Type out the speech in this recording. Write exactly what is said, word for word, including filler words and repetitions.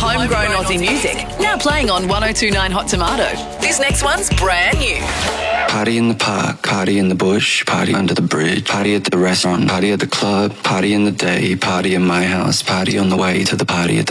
homegrown Aussie music, now playing on one oh two point nine Hot Tomato. This next one's brand new. Party in the park, party in the bush, party under the bridge, party at the restaurant, party at the club, party in the day, party in my house, party on the way to the party at the